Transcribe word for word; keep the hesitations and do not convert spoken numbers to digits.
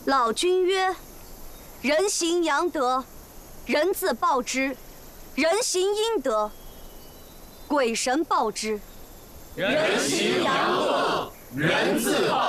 老君曰：“人行阳德，人自报之；人行阴德，鬼神报之。 人行阳恶，人自报